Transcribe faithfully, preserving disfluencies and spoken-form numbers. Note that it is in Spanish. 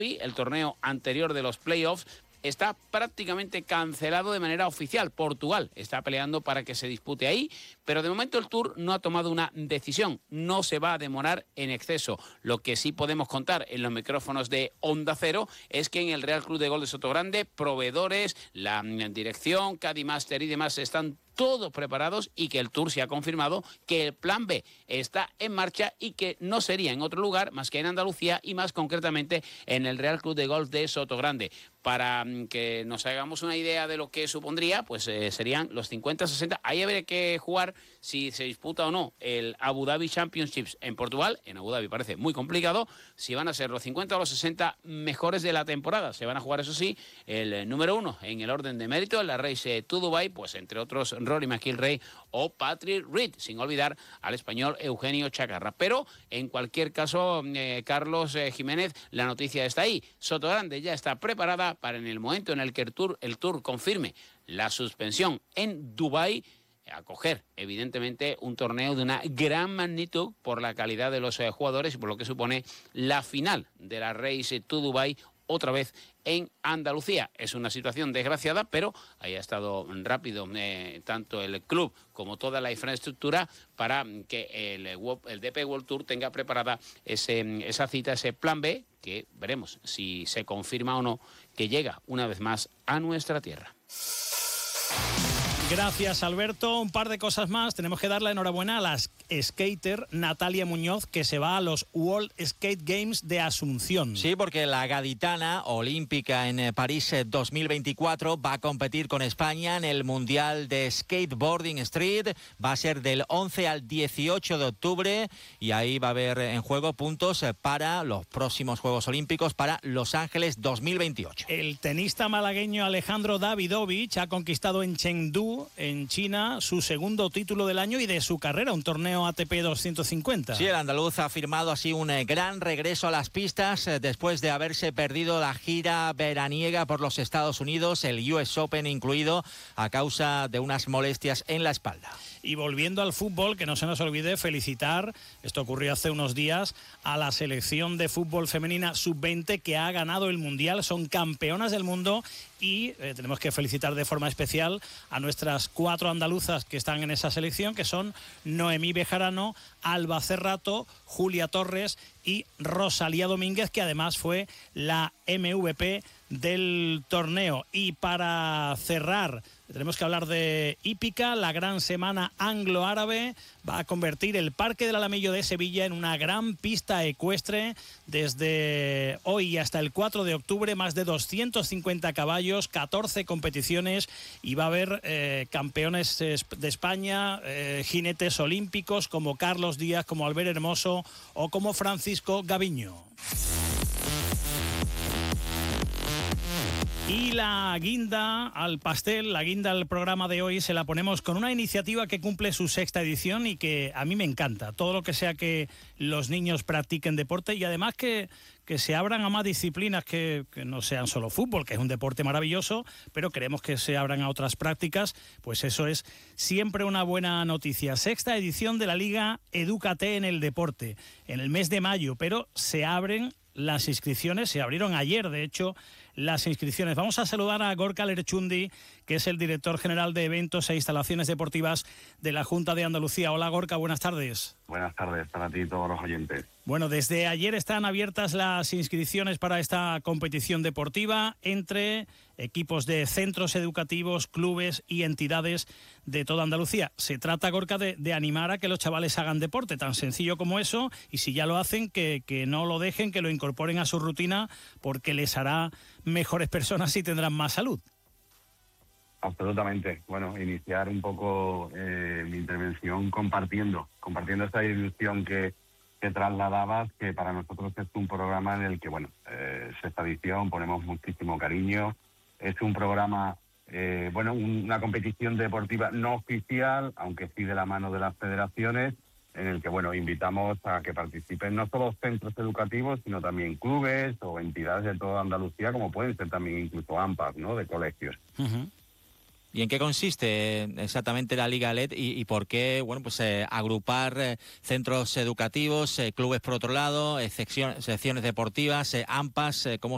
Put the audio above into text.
el torneo anterior de los playoffs, está prácticamente cancelado de manera oficial. Portugal está peleando para que se dispute ahí, pero de momento el Tour no ha tomado una decisión. No se va a demorar en exceso. Lo que sí podemos contar en los micrófonos de Onda Cero es que en el Real Club de Golf de Sotogrande, proveedores, la dirección, Cadimaster y demás están todos preparados, y que el Tour se ha confirmado que el plan B está en marcha y que no sería en otro lugar más que en Andalucía, y más concretamente en el Real Club de Golf de Sotogrande. Para que nos hagamos una idea de lo que supondría, pues eh, serían los cincuenta sesenta. Ahí habría que jugar si se disputa o no el Abu Dhabi Championships en Portugal. En Abu Dhabi parece muy complicado. Si van a ser los cincuenta o los sesenta mejores de la temporada. Se van a jugar, eso sí, el eh, número uno en el orden de mérito en la Race to Dubai, pues entre otros Rory McIlroy o Patrick Reed, sin olvidar al español Eugenio Chacarra. Pero en cualquier caso, eh, Carlos eh, Jiménez, la noticia está ahí. Sotogrande ya está preparada para, en el momento en el que el Tour, el Tour confirme la suspensión en Dubái, acoger evidentemente un torneo de una gran magnitud por la calidad de los eh, jugadores y por lo que supone la final de la Race to Dubai, otra vez en Andalucía. Es una situación desgraciada, pero ahí ha estado rápido eh, tanto el club como toda la infraestructura para que el, el D P World Tour tenga preparada ese, esa cita, ese plan B, que veremos si se confirma o no, que llega una vez más a nuestra tierra. Gracias, Alberto. Un par de cosas más. Tenemos que dar la enhorabuena a la skater Natalia Muñoz, que se va a los World Skate Games de Asunción. Sí, porque la gaditana olímpica en París dos mil veinticuatro va a competir con España en el Mundial de Skateboarding Street. Va a ser del once al dieciocho de octubre y ahí va a haber en juego puntos para los próximos Juegos Olímpicos para Los Ángeles dos mil veintiocho. El tenista malagueño Alejandro Davidovich ha conquistado en Chengdu, en China, su segundo título del año y de su carrera, un torneo A T P doscientos cincuenta. Sí, el andaluz ha firmado así un eh, gran regreso a las pistas eh, después de haberse perdido la gira veraniega por los Estados Unidos, el U S Open incluido, a causa de unas molestias en la espalda. Y volviendo al fútbol, que no se nos olvide felicitar, esto ocurrió hace unos días, a la selección de fútbol femenina sub veinte que ha ganado el Mundial, son campeonas del mundo, y eh, tenemos que felicitar de forma especial a nuestras cuatro andaluzas que están en esa selección, que son Noemí Bejarano, Alba Cerrato, Julia Torres y Rosalía Domínguez, que además fue la M V P del torneo. Y para cerrar, tenemos que hablar de hípica. La gran semana anglo-árabe va a convertir el Parque del Alamillo de Sevilla en una gran pista ecuestre. Desde hoy hasta el cuatro de octubre, más de doscientos cincuenta caballos, catorce competiciones, y va a haber eh, campeones de España, eh, jinetes olímpicos como Carlos Díaz, como Albert Hermoso o como Francisco Gaviño. Y la guinda al pastel, la guinda al programa de hoy, se la ponemos con una iniciativa que cumple su sexta edición y que a mí me encanta. Todo lo que sea que los niños practiquen deporte, y además que, que se abran a más disciplinas que, que no sean solo fútbol, que es un deporte maravilloso, pero queremos que se abran a otras prácticas, pues eso es siempre una buena noticia. Sexta edición de la Liga Edúcate en el Deporte, en el mes de mayo, pero se abren las inscripciones, se abrieron ayer, de hecho, las inscripciones. Vamos a saludar a Gorka Lerchundi, que es el director general de eventos e instalaciones deportivas de la Junta de Andalucía. Hola, Gorka, buenas tardes. Buenas tardes para ti y todos los oyentes. Bueno, desde ayer están abiertas las inscripciones para esta competición deportiva entre equipos de centros educativos, clubes y entidades de toda Andalucía. Se trata, Gorka, de, de animar a que los chavales hagan deporte, tan sencillo como eso, y si ya lo hacen, que, que no lo dejen, que lo incorporen a su rutina, porque les hará mejores personas y tendrán más salud. Absolutamente. Bueno, iniciar un poco eh, mi intervención compartiendo, compartiendo esta ilusión que, que trasladabas, que para nosotros es un programa en el que, bueno, eh, sexta edición, ponemos muchísimo cariño. Es un programa, eh, bueno, una competición deportiva no oficial, aunque sí de la mano de las federaciones, en el que, bueno, invitamos a que participen no solo centros educativos, sino también clubes o entidades de toda Andalucía, como pueden ser también incluso AMPAs, ¿no?, de colegios. Uh-huh. ¿Y en qué consiste exactamente la Liga L E D y, y por qué, bueno, pues eh, agrupar eh, centros educativos, eh, clubes por otro lado, eh, sección, secciones deportivas, eh, AMPAs, eh, cómo